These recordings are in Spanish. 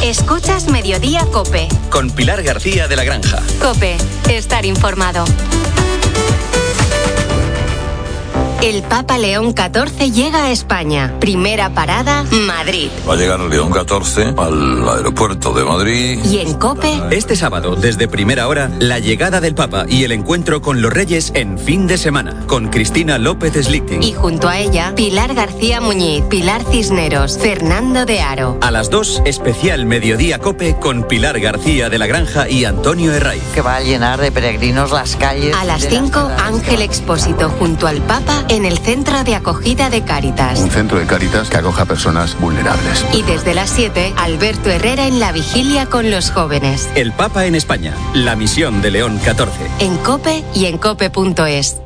Escuchas Mediodía COPE. Con Pilar García de la Granja. COPE. Estar informado. El Papa León XIV llega a España. Primera parada, Madrid. Va a llegar León XIV al aeropuerto de Madrid. Y en COPE... Este sábado, desde primera hora, la llegada del Papa y el encuentro con los Reyes en fin de semana. Con Cristina López Slichting. Y junto a ella, Pilar García Muñiz, Pilar Cisneros, Fernando de Aro. A las 2, especial Mediodía COPE con Pilar García de la Granja y Antonio Herraiz. Que va a llenar de peregrinos las calles. A las 5, Ángel Expósito junto al Papa en el Centro de Acogida de Cáritas. Un centro de Cáritas que acoja a personas vulnerables. Y desde las 7, Alberto Herrera en la vigilia con los jóvenes. El Papa en España, la misión de León XIV. En COPE y en COPE.es.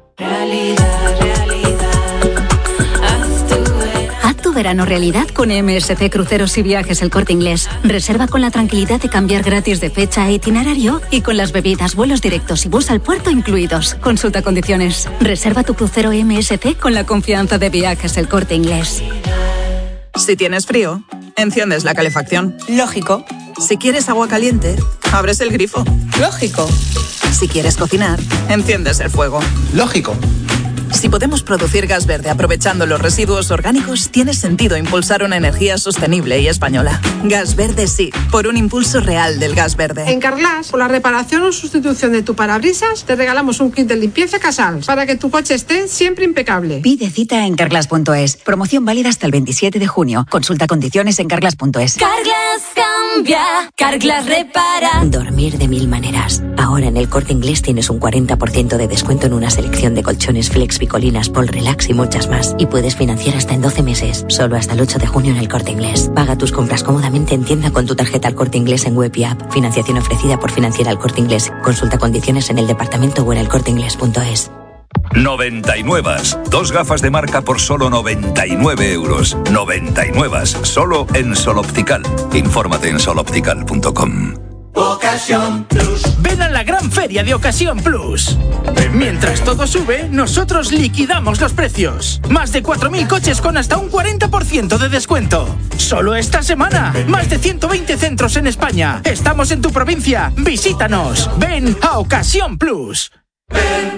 Haz tu verano realidad con MSC Cruceros y Viajes El Corte Inglés. Reserva con la tranquilidad de cambiar gratis de fecha e itinerario y con las bebidas, vuelos directos y bus al puerto incluidos. Consulta condiciones. Reserva tu crucero MSC con la confianza de Viajes El Corte Inglés. Si tienes frío, enciendes la calefacción. Lógico. Si quieres agua caliente, abres el grifo. Lógico. Si quieres cocinar, enciendes el fuego. Lógico. Si podemos producir gas verde aprovechando los residuos orgánicos, tiene sentido impulsar una energía sostenible y española. Gas verde sí, por un impulso real del gas verde. En Carglass, por la reparación o sustitución de tu parabrisas, te regalamos un kit de limpieza Casals para que tu coche esté siempre impecable. Pide cita en Carglass.es. Promoción válida hasta el 27 de junio. Consulta condiciones en Carglass.es. Carglass cambia, Carglass repara. Dormir de mil maneras. Ahora en El Corte Inglés tienes un 40% de descuento en una selección de colchones Flex, Picolinas, Pol Relax y muchas más. Y puedes financiar hasta en 12 meses. Solo hasta el 8 de junio en El Corte Inglés. Paga tus compras cómodamente en tienda con tu tarjeta El Corte Inglés en web y app. Financiación ofrecida por Financiera El Corte Inglés. Consulta condiciones en el departamento o en elcorteinglés.es. 99. 2 gafas de marca por solo 99 euros. 99. Solo en Sol Optical. Infórmate en soloptical.com. Ocasión Plus. Ven a la gran feria de Ocasión Plus. Mientras todo sube, nosotros liquidamos los precios. Más de 4.000 coches con hasta un 40% de descuento. Solo esta semana. Más de 120 centros en España. Estamos en tu provincia. Visítanos. Ven a Ocasión Plus. Ven.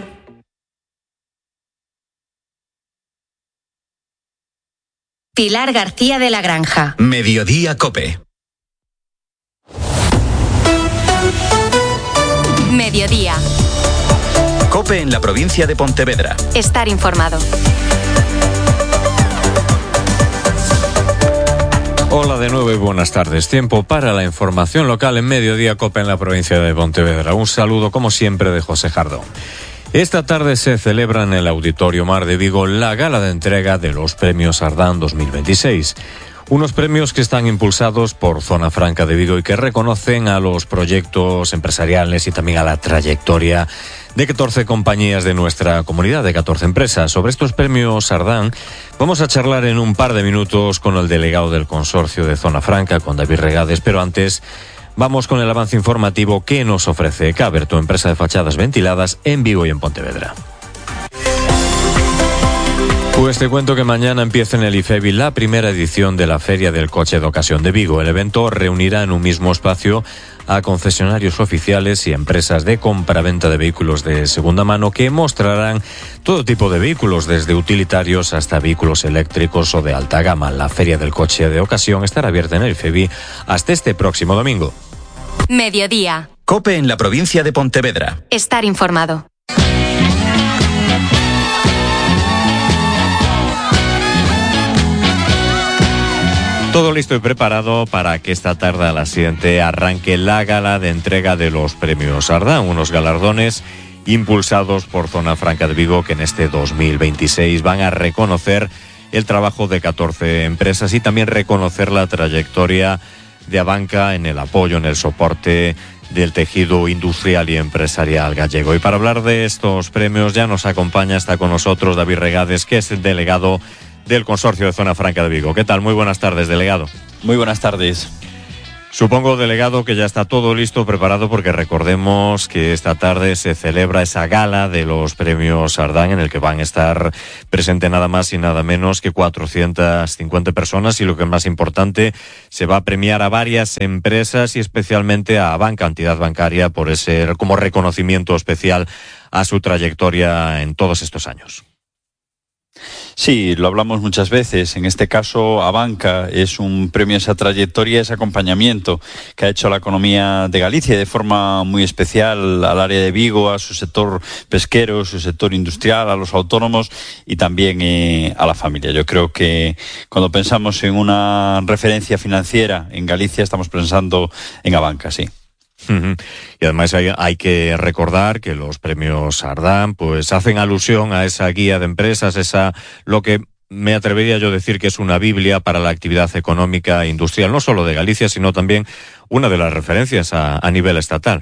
Pilar García de la Granja. Mediodía COPE. Mediodía. COPE en la provincia de Pontevedra. Estar informado. Hola de nuevo y buenas tardes. Tiempo para la información local en Mediodía COPE en la provincia de Pontevedra. Un saludo como siempre de José Jardón. Esta tarde se celebra en el Auditorio Mar de Vigo la gala de entrega de los Premios Ardán 2026. Unos premios que están impulsados por Zona Franca de Vigo y que reconocen a los proyectos empresariales y también a la trayectoria de 14 compañías de nuestra comunidad, de 14 empresas. Sobre estos premios Ardán vamos a charlar en un par de minutos con el delegado del consorcio de Zona Franca, con David Regades, pero antes vamos con el avance informativo que nos ofrece Caber, tu empresa de fachadas ventiladas en Vigo y en Pontevedra. Pues te cuento que mañana empieza en el IFEBI la primera edición de la Feria del Coche de Ocasión de Vigo. El evento reunirá en un mismo espacio a concesionarios oficiales y empresas de compraventa de vehículos de segunda mano que mostrarán todo tipo de vehículos, desde utilitarios hasta vehículos eléctricos o de alta gama. La Feria del Coche de Ocasión estará abierta en el IFEBI hasta este próximo domingo. Mediodía. COPE en la provincia de Pontevedra. Estar informado. Todo listo y preparado para que esta tarde a las 7 arranque la gala de entrega de los Premios Ardán, unos galardones impulsados por Zona Franca de Vigo que en este 2026 van a reconocer el trabajo de 14 empresas y también reconocer la trayectoria de Abanca en el apoyo, en el soporte del tejido industrial y empresarial gallego. Y para hablar de estos premios ya nos acompaña, está con nosotros David Regades, que es el delegado del consorcio de Zona Franca de Vigo. ¿Qué tal? Muy buenas tardes, delegado. Muy buenas tardes. Supongo, delegado, que ya está todo listo, preparado, porque recordemos que esta tarde se celebra esa gala de los premios Ardán, en el que van a estar presentes nada más y nada menos que 450 personas, y lo que es más importante, se va a premiar a varias empresas y especialmente a Abanca, entidad bancaria, por ese como reconocimiento especial a su trayectoria en todos estos años. Sí, lo hablamos muchas veces. En este caso, Abanca es un premio a esa trayectoria, ese acompañamiento que ha hecho a la economía de Galicia, de forma muy especial al área de Vigo, a su sector pesquero, su sector industrial, a los autónomos y también a la familia. Yo creo que cuando pensamos en una referencia financiera en Galicia, estamos pensando en Abanca, sí. Y además hay que recordar que los premios Ardán pues hacen alusión a esa guía de empresas, lo que me atrevería yo a decir que es una biblia para la actividad económica e industrial, no solo de Galicia, sino también una de las referencias a nivel estatal.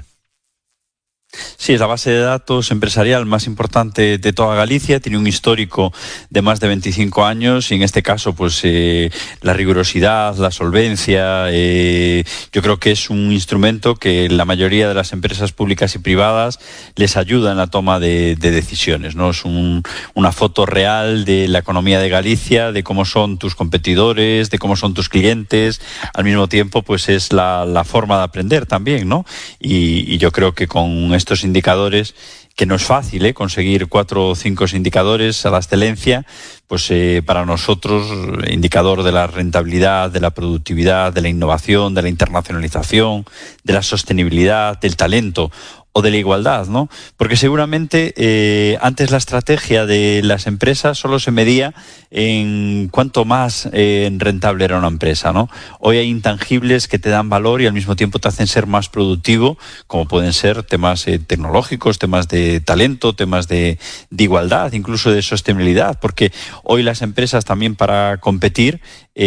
Sí, es la base de datos empresarial más importante de toda Galicia, tiene un histórico de más de 25 años y en este caso pues la rigurosidad, la solvencia, yo creo que es un instrumento que la mayoría de las empresas públicas y privadas les ayuda en la toma de decisiones, ¿no? Es una foto real de la economía de Galicia, de cómo son tus competidores, de cómo son tus clientes, al mismo tiempo pues es la forma de aprender también, ¿no? Y yo creo que con estos indicadores, que no es fácil conseguir 4 o 5 indicadores a la excelencia, pues para nosotros, indicador de la rentabilidad, de la productividad, de la innovación, de la internacionalización, de la sostenibilidad, del talento o de la igualdad, ¿no? Porque seguramente antes la estrategia de las empresas solo se medía en cuánto más rentable era una empresa, ¿no? Hoy hay intangibles que te dan valor y al mismo tiempo te hacen ser más productivo, como pueden ser temas tecnológicos, temas de talento, temas de igualdad, incluso de sostenibilidad, porque hoy las empresas también para competir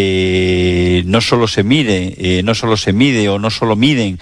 no solo se mide o no solo miden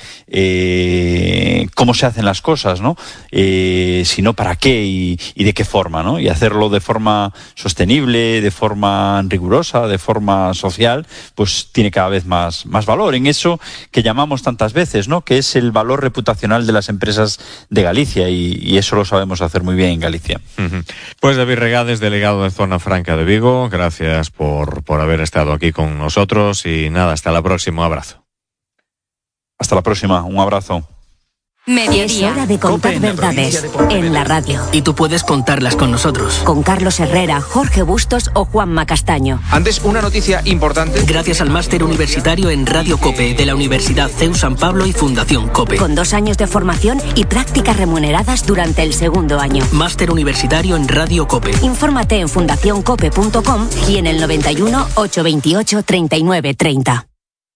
cómo se hacen las cosas, ¿no? Sino para qué y de qué forma, ¿no? Y hacerlo de forma sostenible, de forma rigurosa, de forma social, pues tiene cada vez más valor en eso que llamamos tantas veces, ¿no? Que es el valor reputacional de las empresas de Galicia y eso lo sabemos hacer muy bien en Galicia. Pues David Regades, delegado de Zona Franca de Vigo, gracias por haber estado aquí con nosotros y nada, hasta la próxima, un abrazo. Hasta la próxima, un abrazo. Mediodía. Es hora de contar verdades en la radio. Y tú puedes contarlas con nosotros. Con Carlos Herrera, Jorge Bustos o Juanma Castaño. Antes, una noticia importante. Gracias al máster universitario en Radio COPE de la Universidad CEU San Pablo y Fundación COPE. Con 2 años de formación y prácticas remuneradas durante el segundo año. Máster universitario en Radio COPE. Infórmate en fundacioncope.com y en el 91 828 39 30.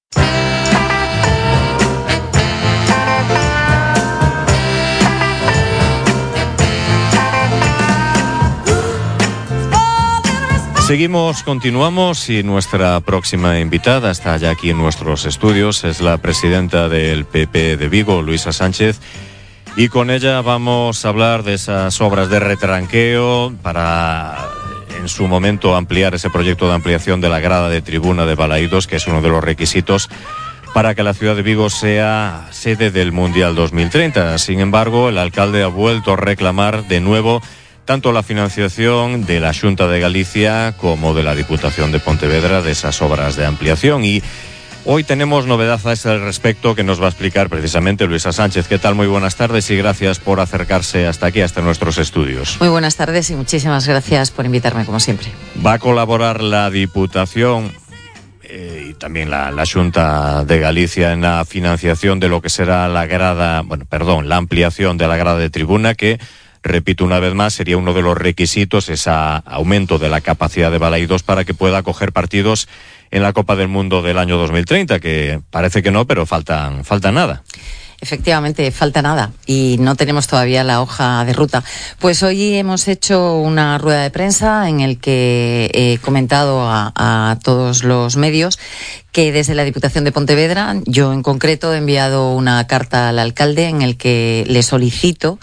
Continuamos y nuestra próxima invitada está ya aquí en nuestros estudios, es la presidenta del PP de Vigo, Luisa Sánchez, y con ella vamos a hablar de esas obras de retranqueo para en su momento ampliar ese proyecto de ampliación de la grada de tribuna de Balaídos, que es uno de los requisitos para que la ciudad de Vigo sea sede del Mundial 2030. Sin embargo, el alcalde ha vuelto a reclamar de nuevo tanto la financiación de la Xunta de Galicia como de la Diputación de Pontevedra de esas obras de ampliación. Y hoy tenemos novedad a ese respecto que nos va a explicar precisamente Luisa Sánchez. ¿Qué tal? Muy buenas tardes y gracias por acercarse hasta aquí, hasta nuestros estudios. Muy buenas tardes y muchísimas gracias por invitarme, como siempre. ¿Va a colaborar la Diputación y también la Xunta de Galicia en la financiación de lo que será la ampliación de la grada de tribuna, que, repito una vez más, sería uno de los requisitos, ese aumento de la capacidad de Balaídos para que pueda acoger partidos en la Copa del Mundo del año 2030, que parece que no, pero falta nada? Efectivamente, falta nada y no tenemos todavía la hoja de ruta. Pues hoy hemos hecho una rueda de prensa en el que he comentado a todos los medios que desde la Diputación de Pontevedra, yo en concreto he enviado una carta al alcalde en el que le solicito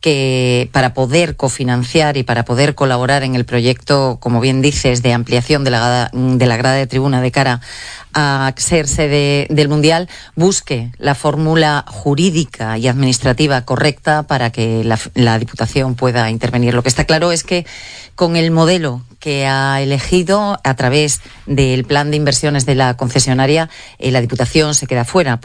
que para poder cofinanciar y para poder colaborar en el proyecto, como bien dices, de ampliación de la grada de tribuna de cara a ser sede del Mundial, busque la fórmula jurídica y administrativa correcta para que la Diputación pueda intervenir. Lo que está claro es que con el modelo que ha elegido a través del plan de inversiones de la concesionaria, la Diputación se queda fuera.